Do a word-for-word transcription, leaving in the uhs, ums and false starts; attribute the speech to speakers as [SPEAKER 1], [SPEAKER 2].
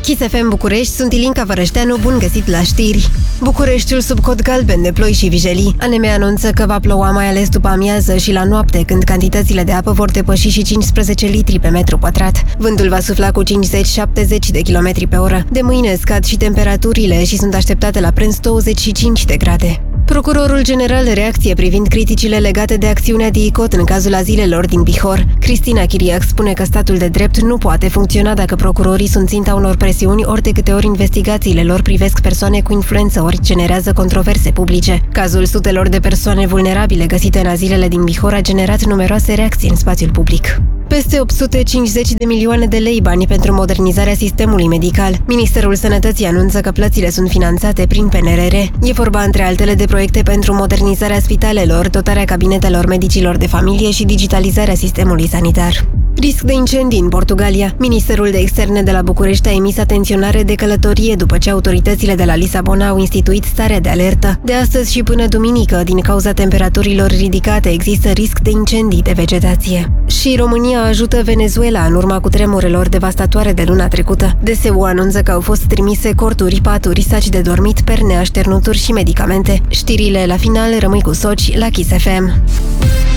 [SPEAKER 1] Kiss F M București, sunt Ilinca Vărășteanu, bun găsit la știri. Bucureștiul sub cod galben de ploi și vijelii. A N M anunță că va ploua mai ales după amiază și la noapte, când cantitățile de apă vor depăși și cincisprezece litri pe metru pătrat. Vântul va sufla cu cincizeci șaptezeci de kilometri pe oră. De mâine scad și temperaturile și sunt așteptate la prânz douăzeci și cinci de grade. Procurorul general reacție privind criticile legate de acțiunea DICOT în cazul azilelor din Bihor. Cristina Chiriac spune că statul de drept nu poate funcționa dacă procurorii sunt ținta unor presiuni ori de câte ori investigațiile lor privesc persoane cu influență ori generează controverse publice. Cazul sutelor de persoane vulnerabile găsite în azilele din Bihor a generat numeroase reacții în spațiul public. Peste opt sute cincizeci de milioane de lei bani pentru modernizarea sistemului medical. Ministerul Sănătății anunță că plățile sunt finanțate prin P N R R. E vorba între altele de proiecte pentru modernizarea spitalelor, dotarea cabinetelor medicilor de familie și digitalizarea sistemului sanitar. Risc de incendii în Portugalia. Ministerul de Externe de la București a emis atenționare de călătorie după ce autoritățile de la Lisabona au instituit starea de alertă. De astăzi și până duminică, din cauza temperaturilor ridicate, există risc de incendii de vegetație. Și România ajută Venezuela în urma cutremurelor devastatoare de luna trecută. D S U anunță că au fost trimise corturi, paturi, saci de dormit, perne, așternuturi și medicamente. Știrile la final, rămâi cu Soci la Kiss F M.